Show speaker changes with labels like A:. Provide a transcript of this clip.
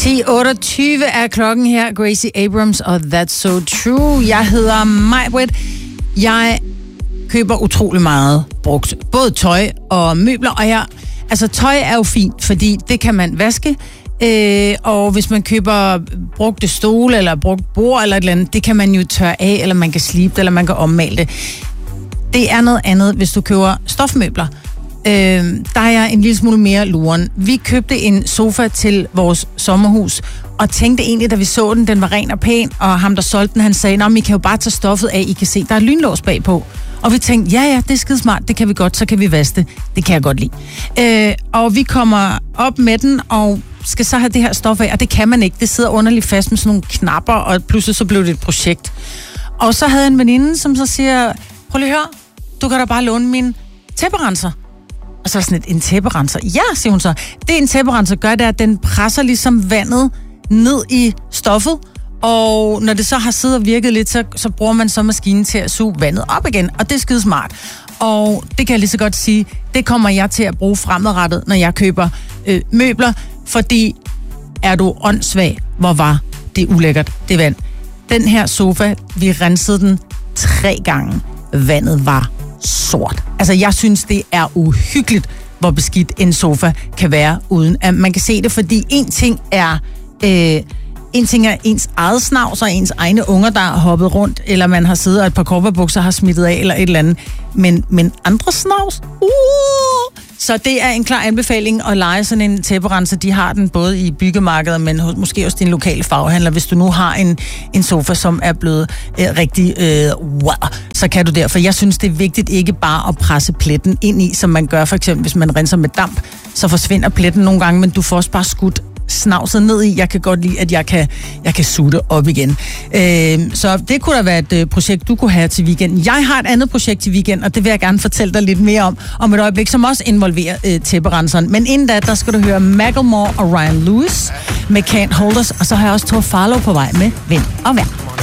A: 10:28 er klokken her. Gracie Abrams og That's So True. Jeg hedder Majbrit. Jeg køber utrolig meget brugt. Både tøj og møbler. Og altså tøj er jo fint, fordi det kan man vaske. Og hvis man køber brugte stole eller brugt bord eller et eller andet, det kan man jo tørre af, eller man kan slibe det, eller man kan ommale det. Det er noget andet, hvis du køber stofmøbler. Der er jeg en lille smule mere luren. Vi købte en sofa til vores sommerhus, og tænkte egentlig, da vi så den var ren og pæn, og ham, der solgte den, han sagde, nå, I kan jo bare tage stoffet af, I kan se, der er lynlås bagpå. Og vi tænkte, ja, det er skidesmart, det kan vi godt, så kan vi vaske det. Det kan jeg godt lide. Og vi kommer op med den, og skal så have det her stof af, og det kan man ikke. Det sidder underligt fast med sådan nogle knapper, og pludselig så blev det et projekt. Og så havde jeg en veninde, som så siger, prøv lige at høre, du kan da bare låne min tæpperenser. Og så sådan en tæpperenser. Ja, siger hun så. Det en tæpperenser gør, det er, at den presser ligesom vandet ned i stoffet, og når det så har siddet og virket lidt, så bruger man så maskinen til at suge vandet op igen, og det er skide smart. Og det kan jeg lige så godt sige, det kommer jeg til at bruge fremadrettet, når jeg køber møbler, fordi er du åndssvag, hvor var det ulækkert, det vand. Den her sofa, vi rensede den 3 gange. Vandet var sort. Altså, jeg synes, det er uhyggeligt, hvor beskidt en sofa kan være, uden at man kan se det, fordi en ting er ens eget snavs og ens egne unger, der har hoppet rundt, eller man har siddet og et par korperbukser har smittet af, eller et eller andet. Men andre snavs? Så det er en klar anbefaling at lege sådan en tæpperenser. De har den både i byggemarkedet, men måske også din lokale faghandler. Hvis du nu har en sofa, som er blevet rigtig wow, så kan du derfor. Jeg synes, det er vigtigt ikke bare at presse pletten ind i, som man gør for eksempel, hvis man renser med damp, så forsvinder pletten nogle gange, men du får også bare skudt snavset ned i. Jeg kan godt lide, at jeg kan suge det op igen. Så det kunne da være et projekt, du kunne have til weekenden. Jeg har et andet projekt til weekend, og det vil jeg gerne fortælle dig lidt mere om et øjeblik, som også involverer tæpperenseren. Men inden da, der skal du høre Macklemore og Ryan Lewis med Can't Hold Us, og så har jeg også Thor Farlow på vej med Vind og Vejr.